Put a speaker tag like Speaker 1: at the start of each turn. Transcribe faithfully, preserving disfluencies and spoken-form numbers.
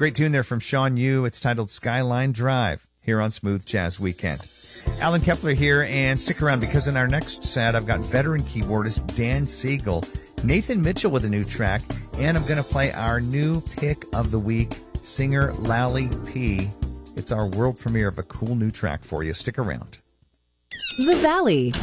Speaker 1: Great tune there from Sean Yu. It's titled Skyline Drive here on Smooth Jazz Weekend. Alan Kepler here, and stick around because in our next set, I've got veteran keyboardist Dan Siegel, Nathan Mitchell with a new track, and I'm going to play our new pick of the week, singer Lally P. It's our world premiere of a cool new track for you. Stick around.
Speaker 2: The Valley.